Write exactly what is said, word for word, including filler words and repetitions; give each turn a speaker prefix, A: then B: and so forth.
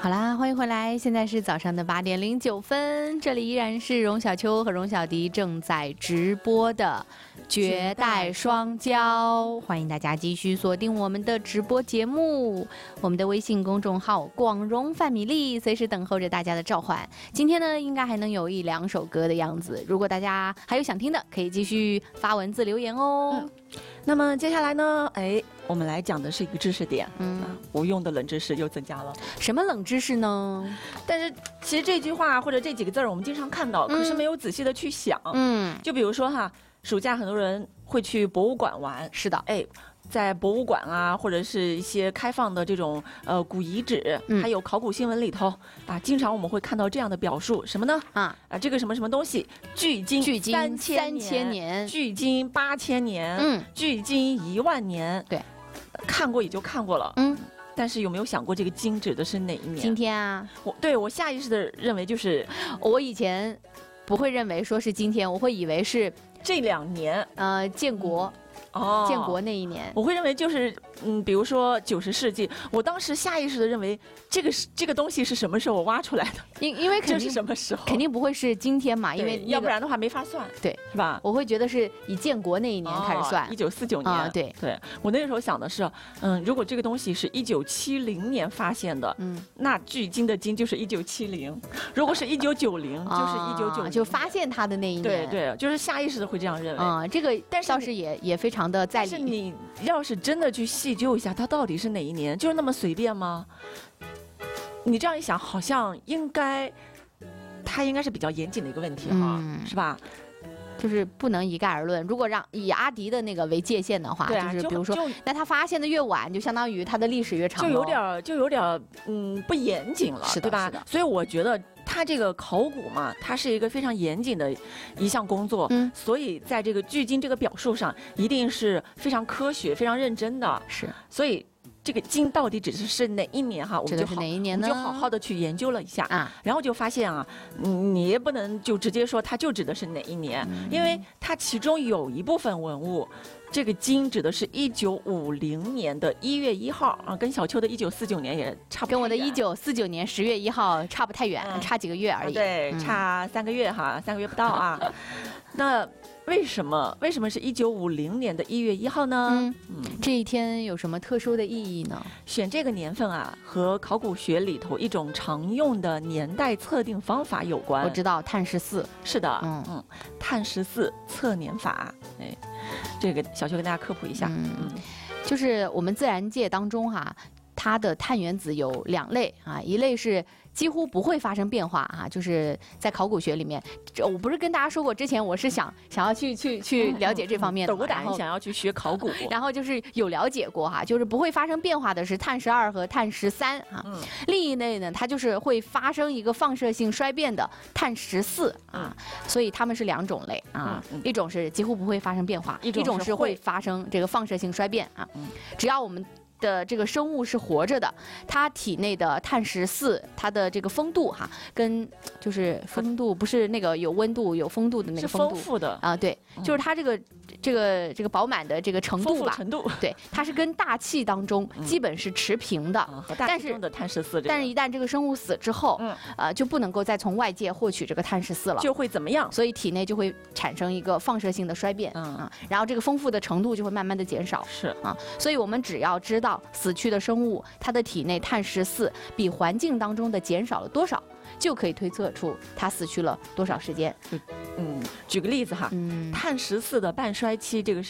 A: 好啦，欢迎回来，现在是早上的八点零九分，这里依然是荣小秋和荣小迪正在直播的绝代双骄，欢迎大家继续锁定我们的直播节目，我们的微信公众号广荣范米粒随时等候着大家的召唤。今天呢，应该还能有一两首歌的样子，如果大家还有想听的，可以继续发文字留言哦。
B: 嗯，那么接下来呢，哎，我们来讲的是一个知识点，
A: 嗯，
B: 无用的冷知识又增加了。
A: 什么冷知识呢？
B: 但是其实这句话或者这几个字儿我们经常看到，可是没有仔细的去想。嗯，就比如说哈，暑假很多人会去博物馆玩，
A: 是的，
B: 哎。在博物馆啊，或者是一些开放的这种呃古遗址，还有考古新闻里头啊，经常我们会看到这样的表述，什么呢？啊啊，这个什么什么东西，距今
A: 距今
B: 三千
A: 千年，
B: 距今八千年，嗯，距今一万年。
A: 对，
B: 看过也就看过了，嗯。但是有没有想过这个今指的是哪一年？
A: 今天啊，
B: 我对我下意识的认为就是
A: 我以前不会认为说是今天，我会以为是
B: 这两年，
A: 呃，建国。嗯哦，建国那一年，
B: 我会认为就是嗯，比如说九十世纪，我当时下意识的认为这个是这个东西是什么时候挖出来的？
A: 因因为肯定
B: 这是什么时候？
A: 肯定不会是今天嘛，因为、那个、
B: 要不然的话没法算，
A: 对，
B: 是吧？
A: 我会觉得是以建国那一年开始算，
B: 一九四九年、
A: 啊。对
B: 对，我那个时候想的是，嗯，如果这个东西是一九七零年发现的，嗯，那距今的今就是一九七零；如果是一九九零，就是一九九零，
A: 就发现它的那一年。
B: 对对，就是下意识的会这样认为。
A: 啊、嗯，这个
B: 但是
A: 倒是也也非常的在理。
B: 是你要是真的去细究一下，它到底是哪一年，就是那么随便吗？你这样一想，好像应该，它应该是比较严谨的一个问题哈，嗯、是吧？
A: 就是不能一概而论。如果让以阿迪的那个为界限的话，
B: 对啊、
A: 就是比如说，那他发现的越晚，就相当于他的历史越长，
B: 就有点就有点嗯不严谨了，对吧？所以我觉得。它这个考古嘛，它是一个非常严谨的一项工作，嗯，所以在这个距今这个表述上，一定是非常科学、非常认真的。
A: 是，
B: 所以这个今到底指的是哪一年哈？我们就好，
A: 哪一年呢？
B: 我们就好好的去研究了一下啊，然后就发现啊，你也不能就直接说它就指的是哪一年，嗯、因为它其中有一部分文物。这个今指的是一九五零年的一月一号啊，跟小秋的一九四九年也差不多，
A: 跟我的一九四九年十月一号差不太远，嗯、差几个月而已。
B: 啊、对，嗯、差三个月哈，三个月不到啊。那为什么为什么是一九五零年的一月一号呢？
A: 嗯嗯，这一天有什么特殊的意义呢？
B: 选这个年份啊，和考古学里头一种常用的年代测定方法有关。
A: 我知道碳十四，
B: 是的，嗯嗯，碳十四测年法，哎。这个小秋跟大家科普一下，
A: 嗯，嗯就是我们自然界当中哈、啊，它的碳原子有两类啊，一类是几乎不会发生变化啊，就是在考古学里面，这我不是跟大家说过，之前我是想想要去去去了解这方面的，
B: 斗胆想要去学考古，
A: 然后就是有了解过哈，就是不会发生变化的是碳十二和碳十三啊，嗯、另一类呢，它就是会发生一个放射性衰变的碳十四啊，嗯、所以它们是两种类啊，嗯、一种是几乎不会发生变化，
B: 一种
A: 是会发生这个放射性衰变啊，嗯、只要我们的这个生物是活着的，它体内的碳十四，它的这个风度哈，跟就是风度不是那个有温度有风度的那个风度，
B: 是丰富的
A: 啊，对，嗯、就是它这个这个这个饱满的这个程度吧，
B: 程度，
A: 对，它是跟大气当中基本是持平的，
B: 嗯、和大气中的碳十四、这个，
A: 但是一旦这个生物死之后，嗯，呃，就不能够再从外界获取这个碳十四了，
B: 就会怎么样？
A: 所以体内就会产生一个放射性的衰变，嗯啊，然后这个丰富的程度就会慢慢的减少，
B: 是啊，
A: 所以我们只要知道死去的生物它的体内碳十四比环境当中的减少了多少，就可以推测出它死去了多少时间。
B: 嗯，举个例子哈，嗯、碳十四的半衰期，这个